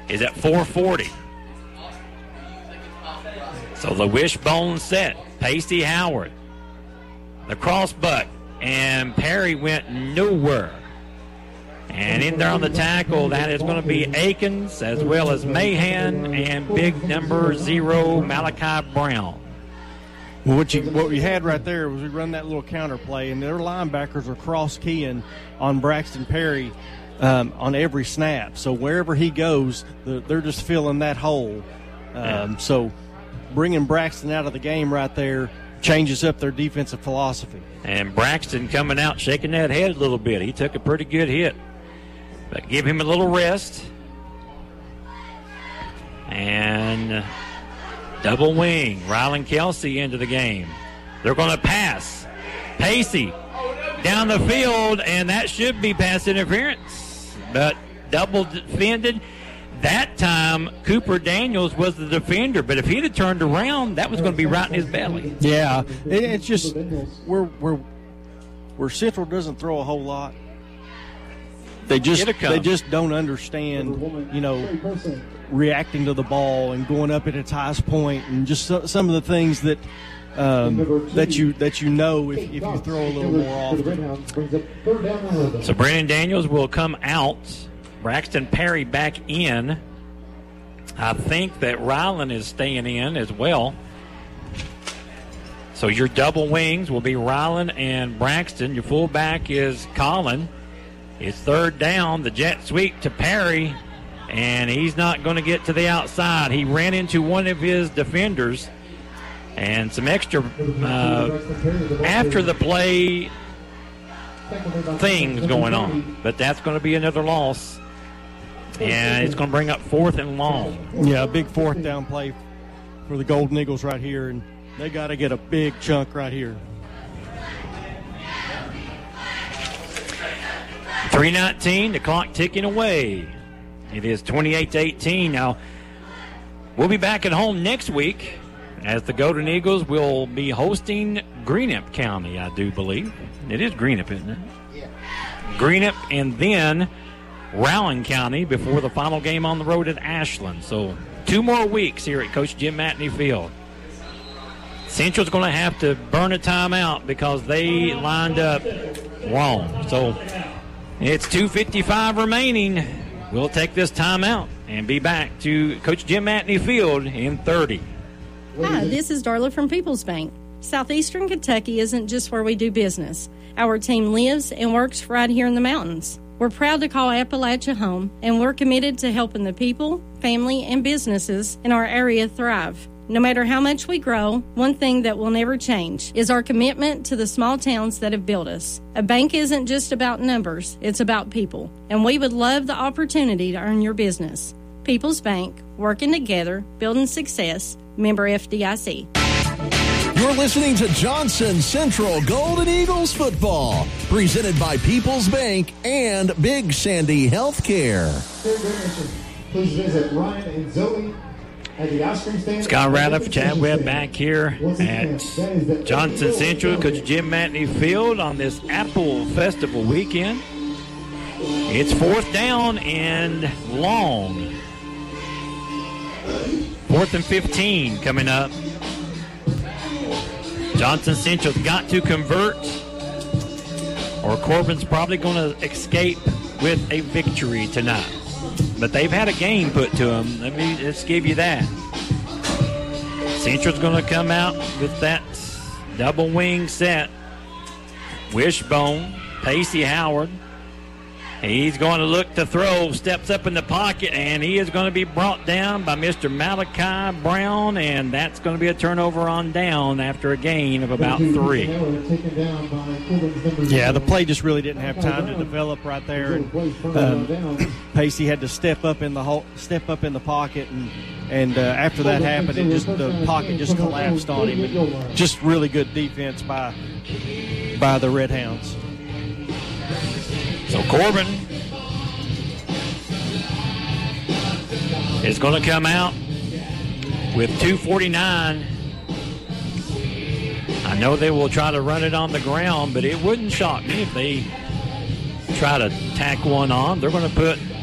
is at 440. So the wishbone set. Pacey Howard. The crossbuck. And Perry went nowhere. And in there on the tackle, that is going to be Akins as well as Mahan and big number 0, Malachi Brown. Well, what we had right there was we run that little counter play, and their linebackers are cross-keying on Braxton Perry on every snap. So wherever he goes, they're just filling that hole. So bringing Braxton out of the game right there changes up their defensive philosophy. And Braxton coming out, shaking that head a little bit. He took a pretty good hit. But give him a little rest. And double wing. Rylan Kelsey into the game. They're going to pass. Pacey down the field, and that should be pass interference. But double defended. That time, Cooper Daniels was the defender, but if he'd have turned around, that was going to be right in his belly. Yeah, it's just where Central doesn't throw a whole lot. They just don't understand, reacting to the ball and going up at its highest point, and just some of the things that if you throw a little more often. So Brandon Daniels will come out. Braxton Perry back in. I think that Rylan is staying in as well. So your double wings will be Rylan and Braxton. Your fullback is Colin. It's third down. The jet sweep to Perry, and he's not going to get to the outside. He ran into one of his defenders, and some extra after the play things going on. But that's going to be another loss. And it's going to bring up 4th and long. Yeah, a big 4th down play for the Golden Eagles right here, and they got to get a big chunk right here. 3:19, the clock ticking away. It is 28-18. Now, we'll be back at home next week as the Golden Eagles will be hosting Greenup County, I do believe. It is Greenup, isn't it? Yeah. Greenup, and then Rowan County before the final game on the road at Ashland. So 2 more weeks here at Coach Jim Matney Field. Central's going to have to burn a timeout because they lined up wrong. So it's 2:55 remaining. We'll take this timeout and be back to Coach Jim Matney Field in 30. Hi, this is Darla from People's Bank. Southeastern Kentucky isn't just where we do business. Our team lives and works right here in the mountains. We're proud to call Appalachia home, and we're committed to helping the people, family, and businesses in our area thrive. No matter how much we grow, one thing that will never change is our commitment to the small towns that have built us. A bank isn't just about numbers, it's about people, and we would love the opportunity to earn your business. People's Bank, working together, building success, member FDIC. You're listening to Johnson Central Golden Eagles football, presented by People's Bank and Big Sandy Healthcare. Please visit Ryan and Zoe at the ice cream stand. Scott Ratliff, Chad Webb back here at Johnson Central, Coach Jim Matney Field on this Apple Festival weekend. It's 4th down and long. 4th and 15 coming up. Johnson Central's got to convert, or Corbin's probably going to escape with a victory tonight. But they've had a game put to them. Let me just give you that. Central's going to come out with that double wing set. Wishbone, Pacey Howard. He's going to look to throw, steps up in the pocket, and he is going to be brought down by Mr. Malachi Brown, and that's going to be a turnover on down after a gain of about 3. Yeah, the play just really didn't have time to develop right there, and Pacey had to step up in the pocket, and after that happened, the pocket just collapsed on him. And just really good defense by the Red Hounds. So Corbin is going to come out with 2:49. I know they will try to run it on the ground, but it wouldn't shock me if they try to tack one on. They're going to put